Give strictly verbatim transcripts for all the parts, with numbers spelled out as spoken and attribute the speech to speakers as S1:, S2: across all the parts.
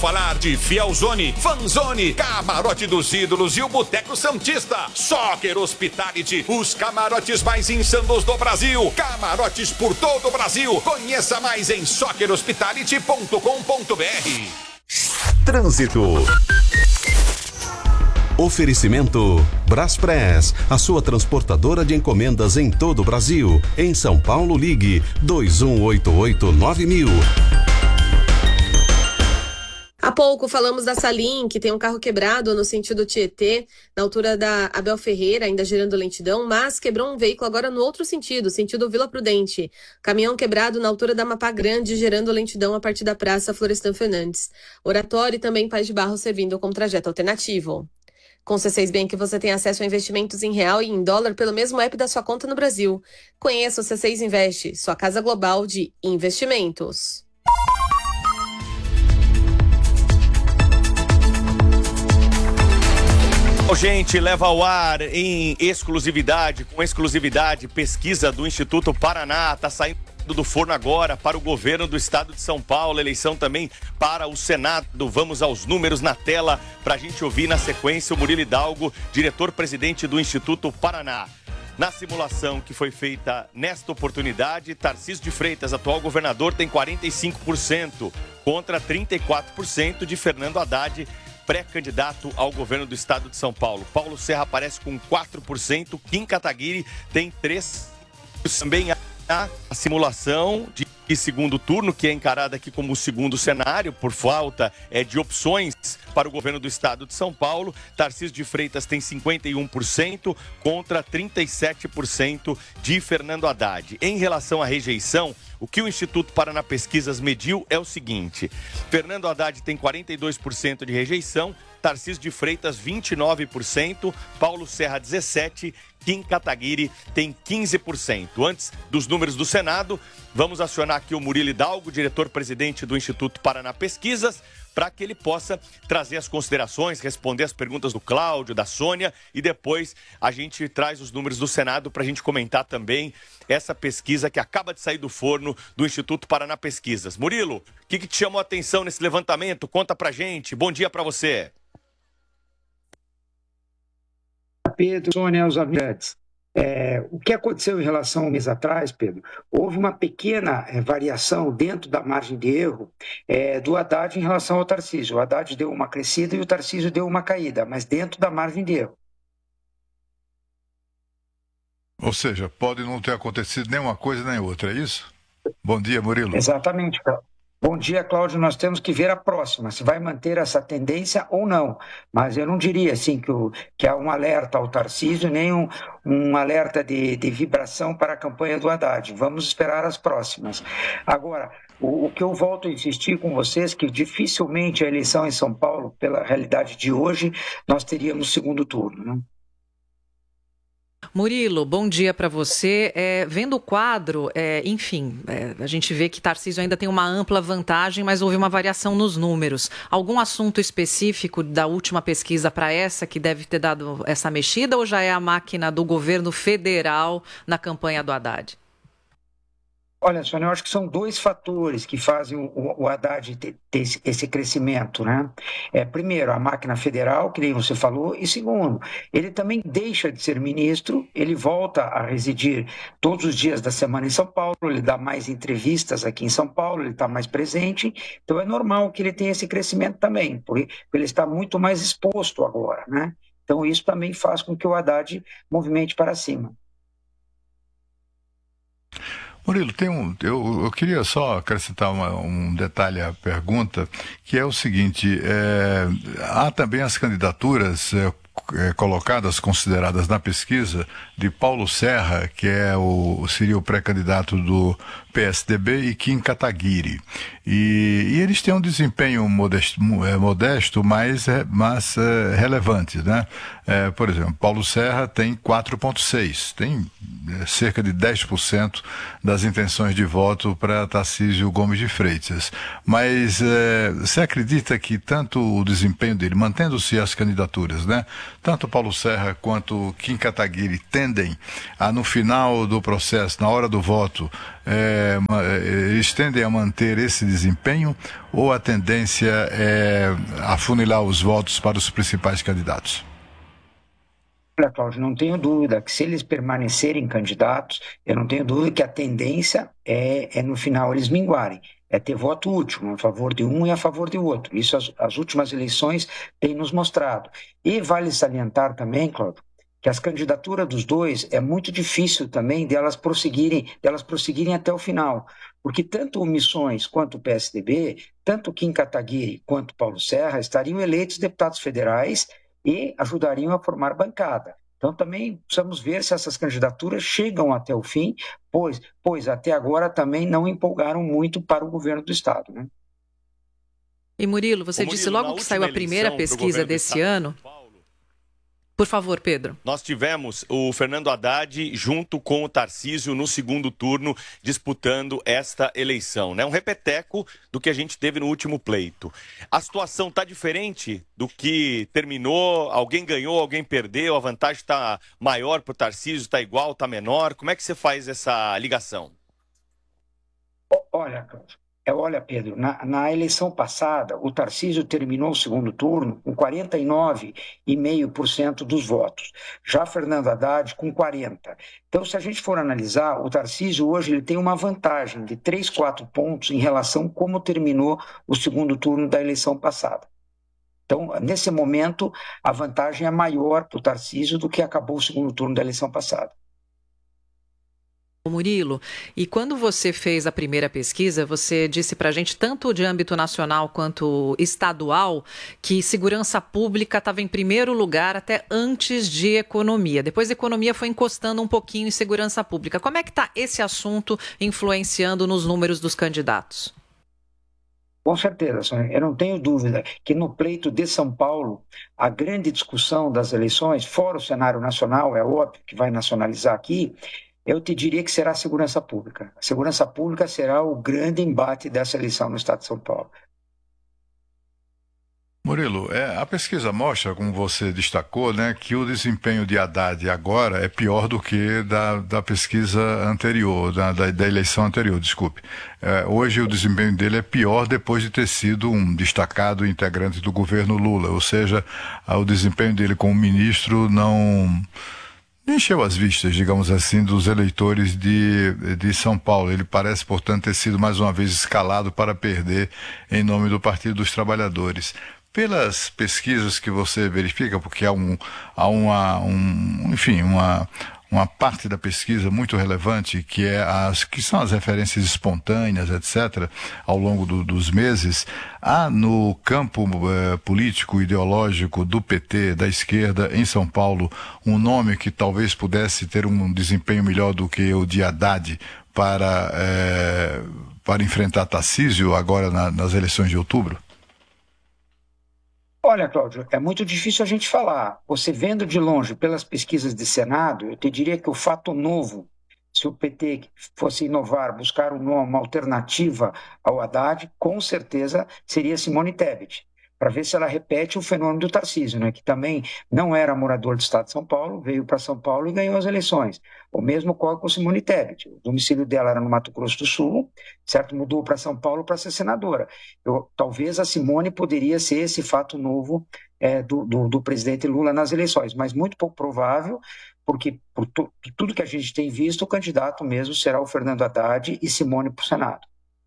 S1: Falar de Fielzone, Fanzone, Camarote dos Ídolos e o Boteco Santista. Soccer Hospitality, os camarotes mais insanos do Brasil. Camarotes por todo o Brasil. Conheça mais em soccer hospitality ponto com ponto b r.
S2: Trânsito. Oferecimento Braspress, a sua transportadora de encomendas em todo o Brasil. Em São Paulo, ligue dois um oito oito nove mil.
S3: Há pouco falamos da Salim, que tem um carro quebrado no sentido Tietê, na altura da Abel Ferreira, ainda gerando lentidão, mas quebrou um veículo agora no outro sentido, sentido Vila Prudente. Caminhão quebrado na altura da Mapá Grande, gerando lentidão a partir da Praça Florestan Fernandes. Oratório e também Paz de Barro servindo como trajeto alternativo. Com o C seis Bank você tem acesso a investimentos em real e em dólar pelo mesmo app da sua conta no Brasil. Conheça o C seis Invest, sua casa global de investimentos.
S4: Gente, leva ao ar em exclusividade, com exclusividade, pesquisa do Instituto Paraná, está saindo do forno agora para o governo do estado de São Paulo, eleição também para o Senado. Vamos aos números na tela para a gente ouvir na sequência o Murilo Hidalgo, diretor-presidente do Instituto Paraná. Na simulação que foi feita nesta oportunidade, Tarcísio de Freitas, atual governador, tem quarenta e cinco por cento contra trinta e quatro por cento de Fernando Haddad, pré-candidato ao governo do estado de São Paulo. Paulo Serra aparece com quatro por cento, Kim Kataguiri tem três por cento. Também há a simulação de segundo turno, que é encarada aqui como o segundo cenário, por falta é, de opções para o governo do estado de São Paulo. Tarcísio de Freitas tem cinquenta e um por cento contra trinta e sete por cento de Fernando Haddad. Em relação à rejeição, o que o Instituto Paraná Pesquisas mediu é o seguinte: Fernando Haddad tem quarenta e dois por cento de rejeição, Tarcísio de Freitas vinte e nove por cento, Paulo Serra dezessete por cento, Kim Kataguiri tem quinze por cento. Antes dos números do Senado, vamos acionar aqui o Murilo Hidalgo, diretor-presidente do Instituto Paraná Pesquisas, para que ele possa trazer as considerações, responder as perguntas do Cláudio, da Sônia, e depois a gente traz os números do Senado para a gente comentar também essa pesquisa que acaba de sair do forno do Instituto Paraná Pesquisas. Murilo, o que, que te chamou a atenção nesse levantamento? Conta pra gente. Bom dia para você.
S5: Pedro, Sônia, os amigos. É, o que aconteceu em relação a um mês atrás, Pedro? Houve uma pequena é, variação dentro da margem de erro é, do Haddad em relação ao Tarcísio. O Haddad deu uma crescida e o Tarcísio deu uma caída, mas dentro da margem de erro.
S6: Ou seja, pode não ter acontecido nem uma coisa nem outra, é isso? Bom dia, Murilo.
S5: Exatamente, Cláudio. Bom dia, Cláudio. Nós temos que ver a próxima, se vai manter essa tendência ou não. Mas eu não diria assim que, o, que há um alerta ao Tarcísio, nem um, um alerta de, de vibração para a campanha do Haddad. Vamos esperar as próximas. Agora, o, o que eu volto a insistir com vocês, que dificilmente a eleição em São Paulo, pela realidade de hoje, nós teríamos segundo turno, né?
S7: Murilo, bom dia para você. É, vendo o quadro, é, enfim, é, a gente vê que Tarcísio ainda tem uma ampla vantagem, mas houve uma variação nos números. Algum assunto específico da última pesquisa para essa que deve ter dado essa mexida, ou já é a máquina do governo federal na campanha do Haddad?
S5: Olha, Sônia, eu acho que são dois fatores que fazem o, o Haddad ter, ter esse, esse crescimento, né? É, primeiro, a máquina federal, que nem você falou, e segundo, ele também deixa de ser ministro, ele volta a residir todos os dias da semana em São Paulo, ele dá mais entrevistas aqui em São Paulo, ele está mais presente, então é normal que ele tenha esse crescimento também, porque ele está muito mais exposto agora, né? Então isso também faz com que o Haddad movimente para cima.
S6: Murilo, tem um, eu, eu queria só acrescentar uma, um detalhe à pergunta, que é o seguinte, é, há também as candidaturas é, é, colocadas, consideradas na pesquisa, de Paulo Serra, que é o, seria o pré-candidato do P S D B, e Kim Kataguiri. E, e eles têm um desempenho modesto, modesto mas, mas é, relevante, né? É, por exemplo, Paulo Serra tem quatro vírgula seis, tem é, cerca de dez por cento das intenções de voto para Tarcísio Gomes de Freitas. Mas é, você acredita que tanto o desempenho dele, mantendo-se as candidaturas, né? Tanto Paulo Serra quanto Kim Kataguiri tendem a, no final do processo, na hora do voto, é, é, eles tendem a manter esse desempenho ou a tendência é afunilar os votos para os principais candidatos?
S5: Olha, Cláudio, não tenho dúvida que se eles permanecerem candidatos, eu não tenho dúvida que a tendência é, é no final eles minguarem, é ter voto útil, a favor de um e a favor de outro. Isso as, as últimas eleições têm nos mostrado. E vale salientar também, Cláudio, que as candidaturas dos dois é muito difícil também delas prosseguirem, delas prosseguirem até o final, porque tanto o Missões quanto o P S D B, tanto Kim Kataguiri quanto Paulo Serra estariam eleitos deputados federais e ajudariam a formar bancada. Então também precisamos ver se essas candidaturas chegam até o fim, pois, pois até agora também não empolgaram muito para o governo do Estado, né?
S7: E Murilo, você Murilo, disse logo que saiu a primeira pesquisa desse ano. Por favor, Pedro.
S4: Nós tivemos o Fernando Haddad junto com o Tarcísio no segundo turno disputando esta eleição, né? Um repeteco do que a gente teve no último pleito. A situação está diferente do que terminou? Alguém ganhou, alguém perdeu? A vantagem está maior para o Tarcísio, está igual, está menor? Como é que você faz essa ligação?
S5: Olha, Cláudio. Olha, Pedro, na, na eleição passada, o Tarcísio terminou o segundo turno com quarenta e nove vírgula cinco por cento dos votos, já Fernando Haddad com quarenta por cento. Então, se a gente for analisar, o Tarcísio hoje ele tem uma vantagem de três, quatro pontos em relação a como terminou o segundo turno da eleição passada. Então, nesse momento, a vantagem é maior para o Tarcísio do que acabou o segundo turno da eleição passada.
S7: Murilo, e quando você fez a primeira pesquisa, você disse para a gente, tanto de âmbito nacional quanto estadual, que segurança pública estava em primeiro lugar até antes de economia. Depois a economia foi encostando um pouquinho em segurança pública. Como é que está esse assunto influenciando nos números dos candidatos?
S5: Com certeza, Sônia. Eu não tenho dúvida que no pleito de São Paulo, a grande discussão das eleições, fora o cenário nacional, é óbvio que vai nacionalizar aqui, eu te diria que será a segurança pública. A segurança pública será o grande embate dessa eleição no estado de São Paulo.
S6: Murilo, é, a pesquisa mostra, como você destacou, né, que o desempenho de Haddad agora é pior do que da, da pesquisa anterior, da, da, da eleição anterior, desculpe. É, hoje o desempenho dele é pior depois de ter sido um destacado integrante do governo Lula, ou seja, o desempenho dele como ministro não... encheu as vistas, digamos assim, dos eleitores de, de São Paulo. Ele parece, portanto, ter sido mais uma vez escalado para perder em nome do Partido dos Trabalhadores. Pelas pesquisas que você verifica, porque há, um, há uma, um, enfim, uma, uma parte da pesquisa muito relevante, que, é as, que são as referências espontâneas, etcétera, ao longo do, dos meses, há no campo eh, político, ideológico do P T, da esquerda, em São Paulo, um nome que talvez pudesse ter um desempenho melhor do que o de Haddad para, eh, para enfrentar Tarcísio agora na, nas eleições de outubro?
S5: Olha, Cláudio, é muito difícil a gente falar. Você vendo de longe pelas pesquisas de Senado, eu te diria que o fato novo, se o P T fosse inovar, buscar um nome, uma alternativa ao Haddad, com certeza seria Simone Tebet, para ver se ela repete o fenômeno do Tarcísio, né, que também não era morador do estado de São Paulo, veio para São Paulo e ganhou as eleições. O mesmo ocorre com Simone Tebet. O domicílio dela era no Mato Grosso do Sul, certo? Mudou para São Paulo para ser senadora. Eu, talvez a Simone poderia ser esse fato novo é, do, do, do presidente Lula nas eleições, mas muito pouco provável, porque por tu, tudo que a gente tem visto, o candidato mesmo será o Fernando Haddad e Simone para o Senado.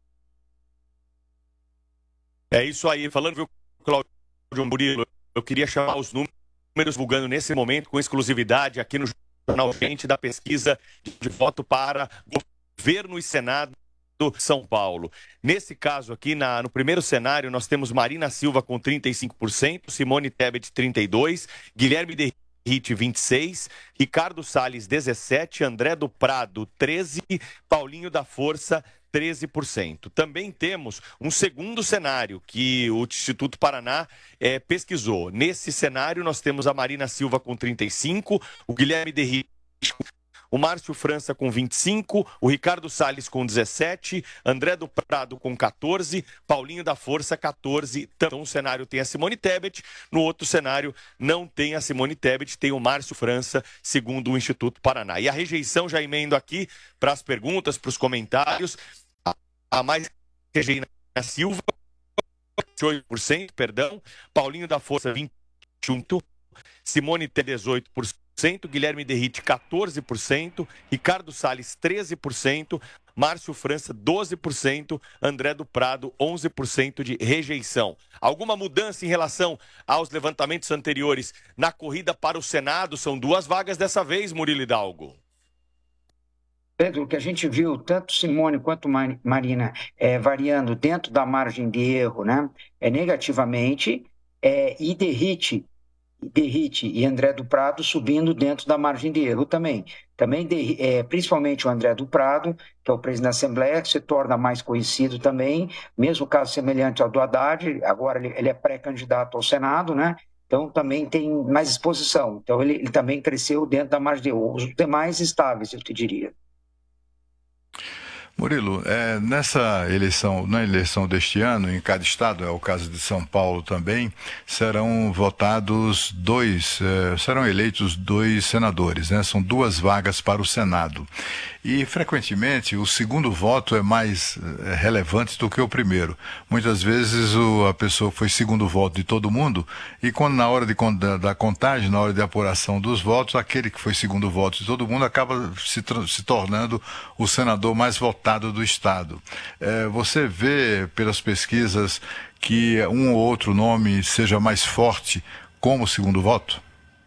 S4: É isso aí. Falando, viu, Cláudio Murilo, eu queria chamar os números divulgando nesse momento com exclusividade aqui no Jornal Gente da pesquisa de voto para governo e Senado do São Paulo. Nesse caso aqui, na, no primeiro cenário, nós temos Marina Silva com trinta e cinco por cento, Simone Tebet trinta e dois por cento, Guilherme Derrite vinte e seis por cento, Ricardo Salles dezessete por cento, André do Prado treze por cento, Paulinho da Força treze por cento. Também temos um segundo cenário que o Instituto Paraná é, pesquisou. Nesse cenário nós temos a Marina Silva com trinta e cinco, o Guilherme Derrite o Márcio França com vinte e cinco, o Ricardo Salles com dezessete, André do Prado com quatorze, Paulinho da Força quatorze. Então, um cenário tem a Simone Tebet, no outro cenário não tem a Simone Tebet, tem o Márcio França, segundo o Instituto Paraná. E a rejeição, já emendo aqui para as perguntas, para os comentários, a mais Regina Silva, vinte e oito por cento, perdão, Paulinho da Força, vinte e um por cento, Simone Tebet, dezoito por cento, Guilherme Derrite, quatorze por cento, Ricardo Salles, treze por cento, Márcio França, doze por cento, André do Prado, onze por cento de rejeição. Alguma mudança em relação aos levantamentos anteriores na corrida para o Senado? São duas vagas dessa vez, Murilo Hidalgo.
S5: Pedro, o que a gente viu, tanto Simone quanto Marina é, variando dentro da margem de erro, né, é, negativamente, é, e Derrite, Derrite e André do Prado subindo dentro da margem de erro também. Também é, principalmente o André do Prado, que é o presidente da Assembleia, que se torna mais conhecido também, mesmo caso semelhante ao do Haddad, agora ele, ele é pré-candidato ao Senado, né? Então também tem mais exposição. Então ele, ele também cresceu dentro da margem de erro. Os demais estáveis, eu te diria.
S6: Murilo, é, nessa eleição, na eleição deste ano, em cada estado, é o caso de São Paulo também, serão votados dois, é, serão eleitos dois senadores, né? São duas vagas para o Senado. E, frequentemente, o segundo voto é mais é, relevante do que o primeiro. Muitas vezes o, a pessoa foi segundo voto de todo mundo e quando na hora de, da, da contagem, na hora de apuração dos votos, aquele que foi segundo voto de todo mundo acaba se, se tornando o senador mais votado do Estado. É, você vê pelas pesquisas que um ou outro nome seja mais forte como segundo voto?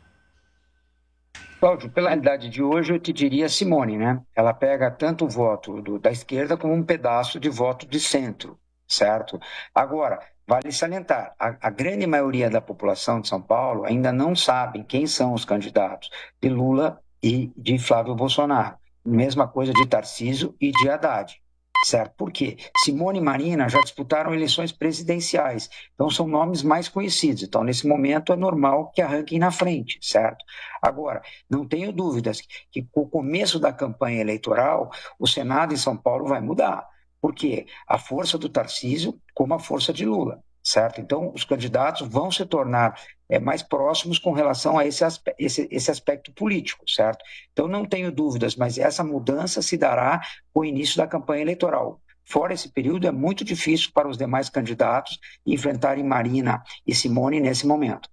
S5: Cláudio, pela realidade de hoje, eu te diria Simone, né? Ela pega tanto o voto do, da esquerda como um pedaço de voto de centro, certo? Agora, vale salientar, a, a grande maioria da população de São Paulo ainda não sabe quem são os candidatos de Lula e de Flávio Bolsonaro. Mesma coisa de Tarcísio e de Haddad. Certo? Por quê? Simone e Marina já disputaram eleições presidenciais, então são nomes mais conhecidos. Então, nesse momento, é normal que arranquem na frente, certo? Agora, não tenho dúvidas que com o começo da campanha eleitoral, o Senado em São Paulo vai mudar. Por quê? A força do Tarcísio como a força de Lula, certo? Então, os candidatos vão se tornar é, mais próximos com relação a esse, aspe- esse, esse aspecto político, certo? Então, não tenho dúvidas, mas essa mudança se dará com o início da campanha eleitoral. Fora esse período, é muito difícil para os demais candidatos enfrentarem Marina e Simone nesse momento.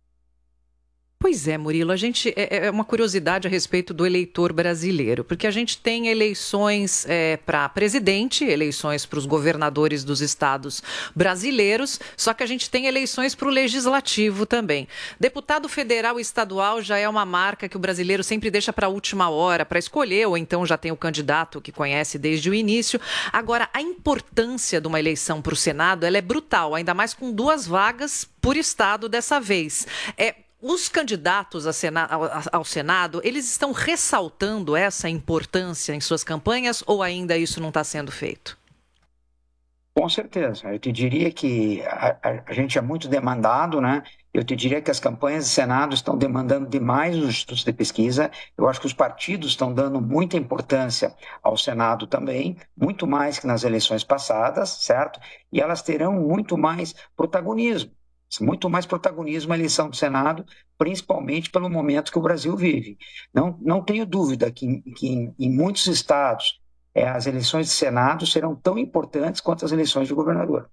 S7: Pois é, Murilo, a gente é, é uma curiosidade a respeito do eleitor brasileiro, porque a gente tem eleições é, para presidente, eleições para os governadores dos estados brasileiros, só que a gente tem eleições para o legislativo também. Deputado federal e estadual já é uma marca que o brasileiro sempre deixa para a última hora para escolher, ou então já tem o candidato que conhece desde o início. Agora, a importância de uma eleição para o Senado, ela é brutal, ainda mais com duas vagas por estado dessa vez. É Os candidatos a Sena- ao Senado, eles estão ressaltando essa importância em suas campanhas ou ainda isso não está sendo feito?
S5: Com certeza. Eu te diria que a, a, a gente é muito demandado, né? Eu te diria que as campanhas de Senado estão demandando demais os institutos de pesquisa. Eu acho que os partidos estão dando muita importância ao Senado também, muito mais que nas eleições passadas, certo? E elas terão muito mais protagonismo. Muito mais protagonismo na eleição do Senado, principalmente pelo momento que o Brasil vive. Não, não tenho dúvida que, que em, em muitos estados é, as eleições de Senado serão tão importantes quanto as eleições de governador.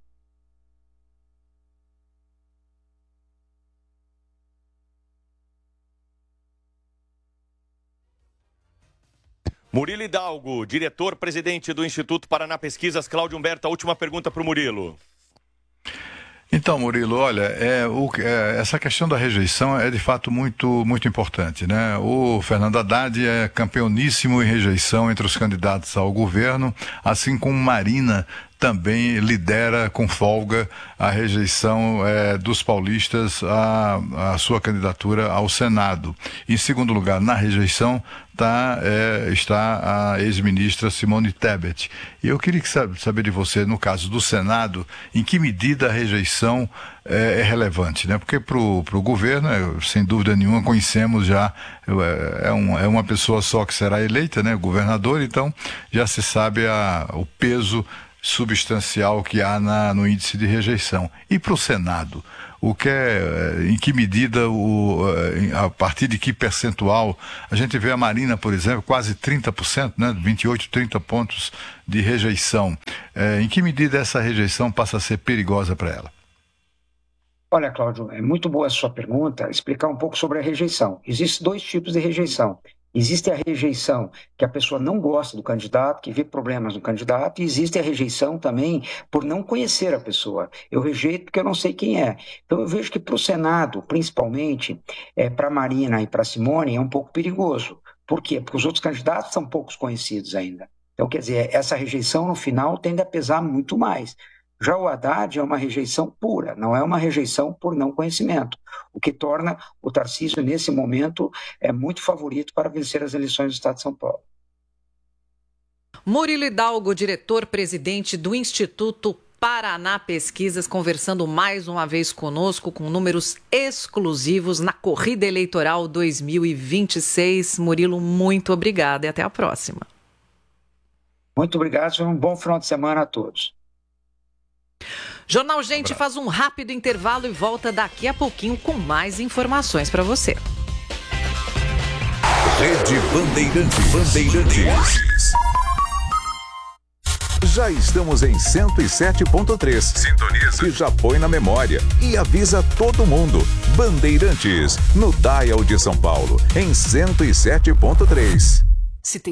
S4: Murilo Hidalgo, diretor-presidente do Instituto Paraná Pesquisas. Cláudio Humberto, a última pergunta para o Murilo.
S6: Então, Murilo, olha, é, o, é, essa questão da rejeição é de fato muito, muito importante, né? O Fernando Haddad é campeoníssimo em rejeição entre os candidatos ao governo, assim como Marina também lidera com folga a rejeição é, dos paulistas à, à sua candidatura ao Senado. Em segundo lugar, na rejeição, tá, é, está a ex-ministra Simone Tebet. E eu queria saber de você, no caso do Senado, em que medida a rejeição é, é relevante, né? Porque para o governo, é, sem dúvida nenhuma, conhecemos já, é, é, um, é uma pessoa só que será eleita, né? O governador, então já se sabe a, o peso substancial que há na, no índice de rejeição. E para o Senado, o que é, em que medida, o, a partir de que percentual? A gente vê a Marina, por exemplo, quase trinta por cento, né, vinte e oito, trinta pontos de rejeição. É, em que medida essa rejeição passa a ser perigosa para ela?
S5: Olha, Cláudio, é muito boa a sua pergunta, explicar um pouco sobre a rejeição. Existem dois tipos de rejeição. Existe a rejeição que a pessoa não gosta do candidato, que vê problemas no candidato, e existe a rejeição também por não conhecer a pessoa. Eu rejeito porque eu não sei quem é. Então eu vejo que para o Senado, principalmente, é, para a Marina e para a Simone, é um pouco perigoso. Por quê? Porque os outros candidatos são poucos conhecidos ainda. Então, quer dizer, essa rejeição no final tende a pesar muito mais. Já o Haddad é uma rejeição pura, não é uma rejeição por não conhecimento, o que torna o Tarcísio, nesse momento, é muito favorito para vencer as eleições do Estado de São Paulo.
S7: Murilo Hidalgo, diretor-presidente do Instituto Paraná Pesquisas, conversando mais uma vez conosco com números exclusivos na corrida eleitoral dois mil e vinte e seis. Murilo, muito obrigada e até a próxima.
S5: Muito obrigado, um bom final de semana a todos.
S7: Jornal Gente faz um rápido intervalo e volta daqui a pouquinho com mais informações para você.
S1: Rede Bandeirantes. Bandeirantes. Já estamos em cento e sete ponto três. Sintoniza. Que já põe na memória e avisa todo mundo. Bandeirantes, no Dial de São Paulo, em cento e sete ponto três.